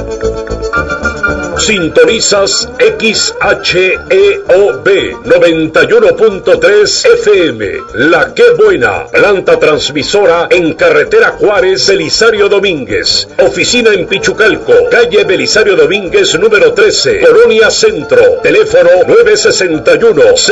Sintonizas XHEOB 91.3 FM, La Qué Buena, planta transmisora en carretera Juárez, Belisario Domínguez, oficina en Pichucalco, calle Belisario Domínguez número 13, Colonia Centro, teléfono 961